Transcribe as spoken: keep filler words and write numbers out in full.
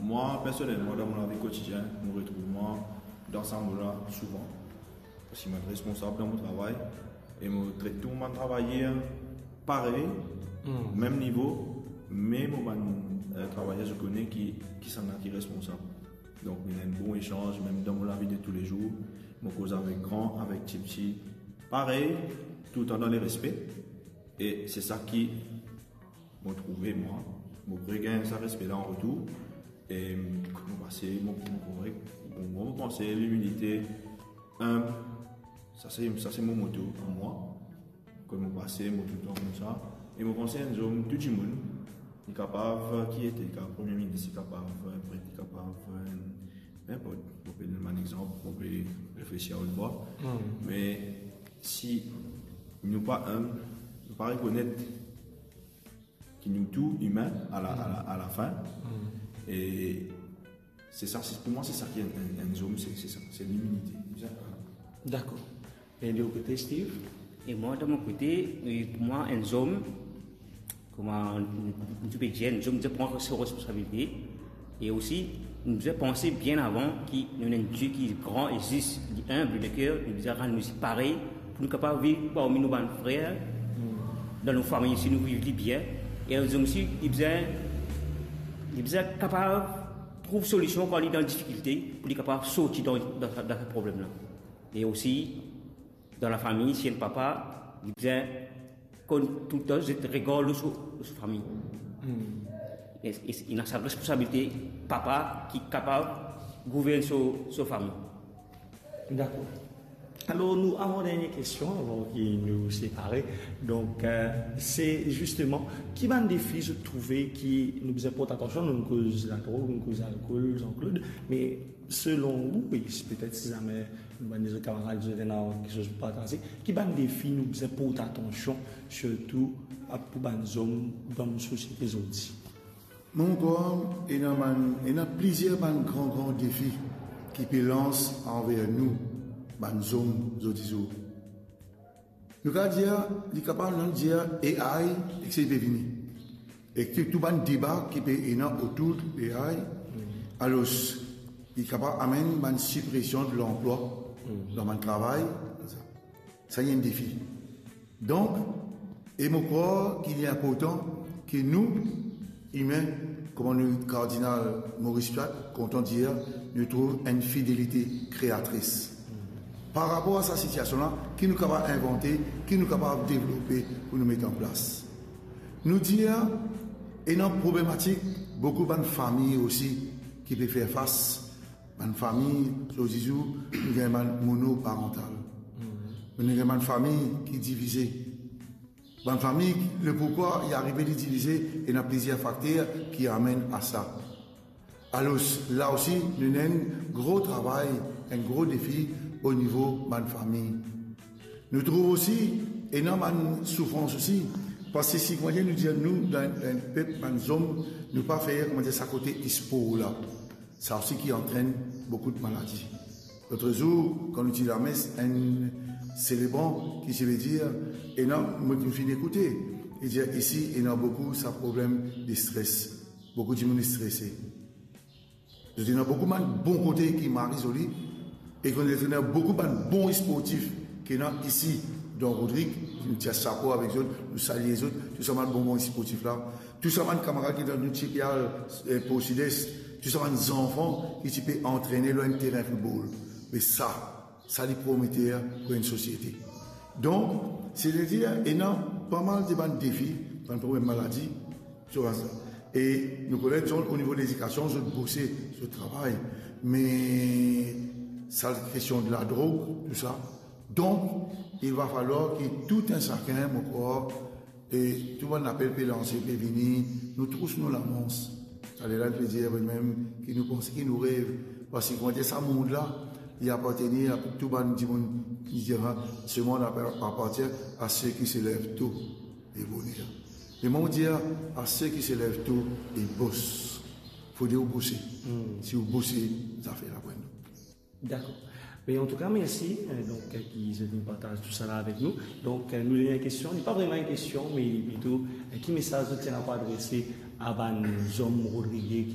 moi, personnellement, dans mon vie quotidienne, je me retrouve moi dans ce monde-là souvent. Parce que je suis responsable dans mon travail et je traite tout mon travail pareil, mm. même niveau, mais mon euh, travailleur, je connais qui, qui s'en a qui est responsable. Donc, il y a un bon échange, même dans la vie de tous les jours. Je cause avec grand, avec petit, petit, pareil, tout le temps dans le respect. Et c'est ça qui m'a trouvé, moi. Je regagne ce respect-là en retour. Et je passer mon mon conseil, l'humilité, humble. Ça, c'est mon motto pour moi. Quand je passe, je tout le temps comme ça. Et mon conseil, c'est que tout le monde est capable, qui était le Premier ministre, est capable, est capable, n'importe. On peut donner un exemple, on peut réfléchir à autre part. Mm. Mais si nous ne sommes pas humbles, nous ne pas reconnaître que nous sommes tous humains à la, à la, à la fin. Mm. Et c'est ça, pour moi, c'est ça qui est un, un, un zoom, c'est ça, c'est l'humilité. D'accord. Et de l'autre côté, Steve? Et moi, de mon côté, pour moi, un zoom, comment tu peux dire, un zoom de prendre ses responsabilités. Et aussi, nous devons penser bien avant qu'il y a un Dieu qui est grand et juste, humble de cœur, nous devons rendre nous pareil, pour nous capables de vivre parmi nos frères, mm. dans nos familles, si nous vivons bien. Et nous aussi, nous devons être capables de trouver une solution quand on est dans la difficulté, pour être capables de sortir dans, dans, dans ce problème-là. Et aussi, dans la famille, si un papa, il devient tout le temps, je regarde sa famille. Mm. Et, et, il a sa responsabilité, papa, qui est capable de gouverner sa famille. D'accord. Alors, nous avons une dernière question avant qu'il nous sépare. Donc, euh, c'est justement, qui va un défi, je trouvais, qui nous apporte attention, nous cause la drogue, nous cause l'alcool, Jean-Claude, mais selon vous, et peut-être si jamais nous avons des camarades qui ont quelque chose à partager, qui va un défi, nous apporte attention, surtout pour les hommes dans nos sociétés aujourd'hui. Mon corps, il y a plusieurs grands, grands défis qui peuvent lancer envers nous, les hommes aujourd'hui. Nous allons dire, nous sommes dire A I et que c'est devenu. Et que tout le débat qui peut être autour de A I, alors, il est capable d'amener une suppression de l'emploi dans mon travail. Ça y est un défi. Donc, et je crois qu'il est important que nous, humains, comme le cardinal Maurice Piat, content de dire, nous trouvons une fidélité créatrice. Par rapport à cette situation-là, qui nous est capable d'inventer, qui nous est capable de développer pour nous mettre en place. Nous dire, et une problématique, beaucoup de familles aussi qui peuvent faire face. Une famille, nous avons une monoparentale. Nous avons une famille qui est divisée. Une famille, le pourquoi il est arrivé de diviser, et il y a plusieurs facteurs qui amènent à ça. Alors là aussi, nous avons un gros travail, un gros défi au niveau de la famille. Nous trouvons aussi énormément de souffrance aussi, parce que si nous disons, nous, dans un peuple, dans un homme, nous ne pas faire, comment dire, ça côté ispo là. Ça aussi qui entraîne beaucoup de maladies. L'autre jour, quand nous disons la messe, un célébrant qui se veut dire, et non, moi qui me finis d'écouter, il dit ici, il y a beaucoup de problèmes de stress. Beaucoup de monde stressé. Il y a beaucoup de bons côtés qui m'ont résolu, et qu'on a beaucoup de bons sportifs qui sont ici, dans Rodrigue, nous tient chapeau avec eux, nous saluons les autres, tous ces bons sportifs là, tous ces camarades qui sont dans notre chipial pour Sud-Est, tous ces enfants qui peuvent entraîner loin de terrain de football. Mais ça, ça les promettait pour une société. Donc, c'est-à-dire, il y a pas mal de défis, dans le problème de maladie, sur ça. Et nous connaissons au niveau de l'éducation, je bossais ce travail, mais ça, la question de la drogue, tout ça. Donc, il va falloir que tout un chacun, mon corps, et tout le monde appelle Pélancé, Pévini, nous tous nous l'annonce. Ça a l'air de plaisir même, qui nous pense, qui nous rêve. Parce que quand il y a ce monde-là, il appartient à tout le monde qui dira, ce monde appartient à ceux qui se lèvent tôt et bonheur. Le monde dit à ceux qui se lèvent tôt et bossent. Il faut dire bosser. Mm. Si vous bossez, ça fait la bonne. D'accord. Mais en tout cas, merci donc, qui partagent tout ça là avec nous. Donc, nous avons une question, n'est pas vraiment une question, mais plutôt, quel message vous tient à adresser à Van Zom Rodriguez